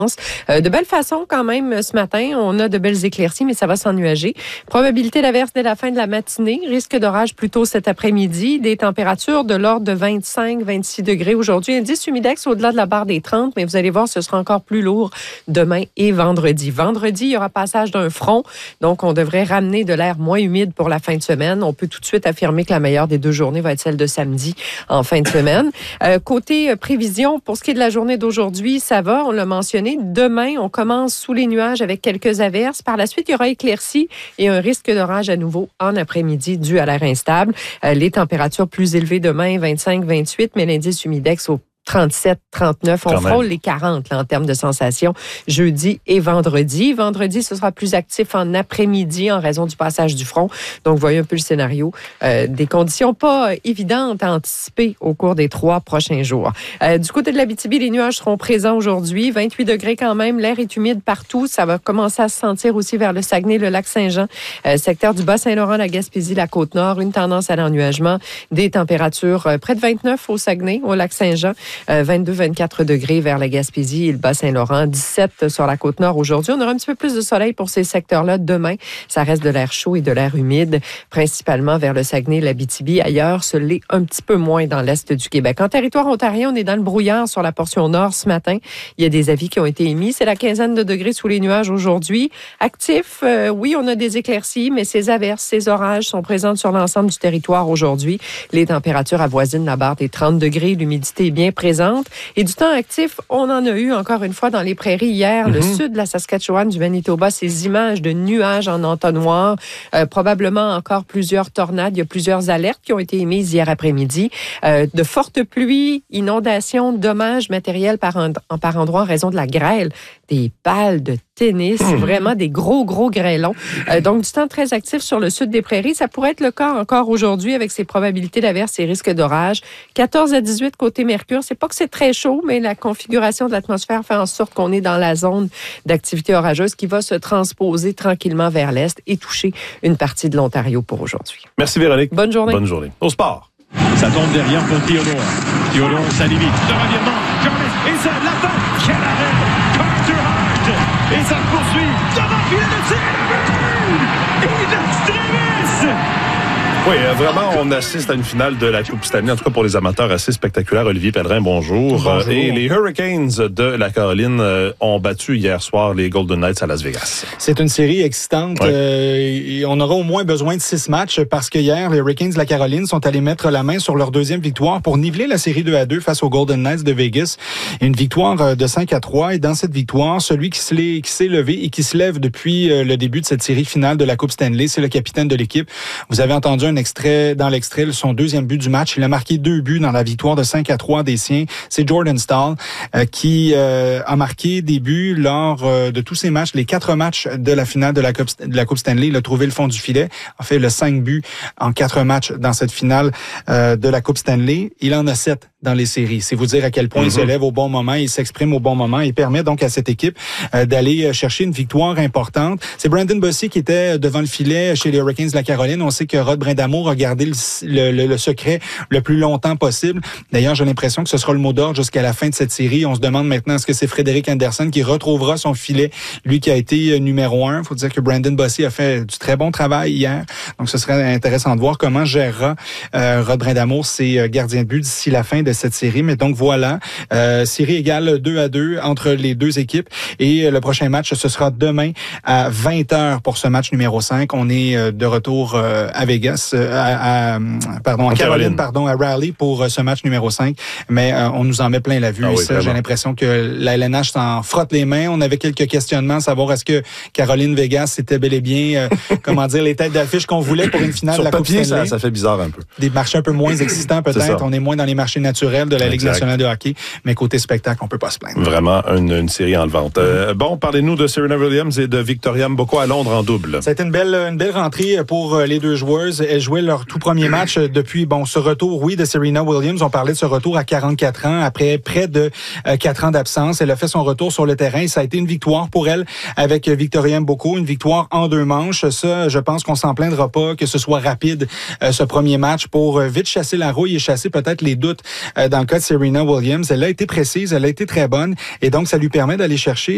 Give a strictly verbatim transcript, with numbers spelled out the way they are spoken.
Euh, de belle façon quand même ce matin. On a de belles éclaircies, mais ça va s'ennuager. Probabilité d'averse dès la fin de la matinée. Risque d'orage plus tôt cet après-midi. Des températures de l'ordre de vingt-cinq à vingt-six degrés aujourd'hui. Indice humidex au-delà de la barre des trente, mais vous allez voir, ce sera encore plus lourd demain et vendredi. Vendredi, il y aura passage d'un front, donc on devrait ramener de l'air moins humide pour la fin de semaine. On peut tout de suite affirmer que la meilleure des deux journées va être celle de samedi en fin de semaine. Euh, côté prévision, pour ce qui est de la journée d'aujourd'hui, ça va, on l'a mentionné. Demain, on commence sous les nuages avec quelques averses. Par la suite, il y aura éclaircies et un risque d'orage à nouveau en après-midi dû à l'air instable. Euh, les températures plus élevées demain, vingt-cinq à vingt-huit, mais l'indice humidex au trente-sept, trente-neuf. On frôle les quarante là, en termes de sensations jeudi et vendredi. Vendredi, ce sera plus actif en après-midi en raison du passage du front. Donc, voyez un peu le scénario. Euh, des conditions pas évidentes à anticiper au cours des trois prochains jours. Euh, du côté de l'Abitibi, les nuages seront présents aujourd'hui. vingt-huit degrés quand même. L'air est humide partout. Ça va commencer à se sentir aussi vers le Saguenay, le lac Saint-Jean, euh, secteur du Bas-Saint-Laurent, la Gaspésie, la Côte-Nord. Une tendance à l'ennuagement. Des températures euh, près de vingt-neuf au Saguenay, au lac Saint-Jean. Euh, vingt-deux à vingt-quatre degrés vers la Gaspésie et le Bas-Saint-Laurent. dix-sept sur la Côte-Nord aujourd'hui. On aura un petit peu plus de soleil pour ces secteurs-là demain. Ça reste de l'air chaud et de l'air humide, principalement vers le Saguenay, l'Abitibi. Ailleurs, ce l'est un petit peu moins dans l'est du Québec. En territoire ontarien, on est dans le brouillard sur la portion nord ce matin. Il y a des avis qui ont été émis. C'est la quinzaine de degrés sous les nuages aujourd'hui. Actif, euh, oui, on a des éclaircies, mais ces averses, ces orages sont présents sur l'ensemble du territoire aujourd'hui. Les températures avoisinent la barre des trente degrés. L'humidité est bien présente. Et du temps actif, on en a eu encore une fois dans les prairies hier, mm-hmm. le sud de la Saskatchewan, du Manitoba, ces images de nuages en entonnoir, euh, probablement encore plusieurs tornades. Il y a plusieurs alertes qui ont été émises hier après-midi. Euh, de fortes pluies, inondations, dommages matériels par, un, par endroits en raison de la grêle, des balles de tennis, mmh. vraiment des gros, gros grêlons. Euh, donc, du temps très actif sur le sud des prairies. Ça pourrait être le cas encore aujourd'hui avec ces probabilités d'averses et risques d'orage. quatorze à dix-huit côté Mercure. C'est pas que c'est très chaud, mais la configuration de l'atmosphère fait en sorte qu'on est dans la zone d'activité orageuse qui va se transposer tranquillement vers l'est et toucher une partie de l'Ontario pour aujourd'hui. Merci Véronique. Bonne journée. Bonne journée. Au sport. Ça tombe derrière pour Theodore. Theodore, ça limite. De revirement. Et ça l'attend. Quel arrêt. Carter Hart. Et ça poursuit. Devant filet de tir. In extremis. Oui, vraiment, on assiste à une finale de la Coupe Stanley, en tout cas pour les amateurs, assez spectaculaire. Olivier Pellerin, bonjour. Bonjour. Et les Hurricanes de la Caroline ont battu hier soir les Golden Knights à Las Vegas. C'est une série excitante. Ouais. Euh, et on aura au moins besoin de six matchs parce que hier, les Hurricanes de la Caroline sont allés mettre la main sur leur deuxième victoire pour niveler la série deux à deux face aux Golden Knights de Vegas. Une victoire de cinq à trois. Et dans cette victoire, celui qui s'est, qui s'est levé et qui se lève depuis le début de cette série finale de la Coupe Stanley, c'est le capitaine de l'équipe. Vous avez entendu un extrait dans l'extrait, son deuxième but du match. Il a marqué deux buts dans la victoire de cinq à trois des siens. C'est Jordan Staal euh, qui euh, a marqué des buts lors euh, de tous ses matchs, les quatre matchs de la finale de la Coupe, de la Coupe Stanley. Il a trouvé le fond du filet, a fait le cinq buts en quatre matchs dans cette finale euh, de la Coupe Stanley. Il en a sept dans les séries. C'est vous dire à quel point mm-hmm. il se lève au bon moment, il s'exprime au bon moment. Il permet donc à cette équipe euh, d'aller chercher une victoire importante. C'est Brandon Bossy qui était devant le filet chez les Hurricanes de la Caroline. On sait que Rod Brindamour a gardé le, le, le, le secret le plus longtemps possible. D'ailleurs, j'ai l'impression que ce sera le mot d'ordre jusqu'à la fin de cette série. On se demande maintenant est-ce que c'est Frédéric Anderson qui retrouvera son filet, lui qui a été numéro un. Il faut dire que Brandon Bossy a fait du très bon travail hier. Donc, ce serait intéressant de voir comment gérera euh, Rod Brindamour ses gardiens de but d'ici la fin de cette série. Mais donc, voilà. Euh, série égale deux à deux entre les deux équipes. Et le prochain match, ce sera demain à vingt heures pour ce match numéro cinq. On est de retour à Vegas, à, à pardon, à Caroline, Caroline, pardon, à Raleigh pour ce match numéro cinq. Mais euh, on nous en met plein la vue. Ah oui, ça, j'ai l'impression que la L N H s'en frotte les mains. On avait quelques questionnements à savoir est-ce que Caroline-Vegas, c'était bel et bien, euh, comment dire, les têtes d'affiche qu'on voulait pour une finale Sur de la papier, Coupe Stanley. Ça, ça fait bizarre un peu. Des marchés un peu moins existants peut-être. On est moins dans les marchés naturels de la Ligue exact. nationale de hockey. Mais côté spectacle, on peut pas se plaindre. Vraiment une, une série enlevante. Euh, bon, parlez-nous de Serena Williams et de Victoria Mboko à Londres en double. C'était une belle, une belle rentrée pour les deux joueuses. Elles jouaient leur tout premier match depuis, bon, ce retour, oui, de Serena Williams. On parlait de ce retour à quarante-quatre ans, après près de euh, quatre ans d'absence. Elle a fait son retour sur le terrain. Ça a été une victoire pour elle avec Victoria Mboko, une victoire en deux manches. Ça, je pense qu'on s'en plaindra pas que ce soit rapide, euh, ce premier match, pour euh, vite chasser la rouille et chasser peut-être les doutes euh, dans le cas de Serena Williams. Elle a été précise, elle a été très bonne et donc ça lui permet d'aller chercher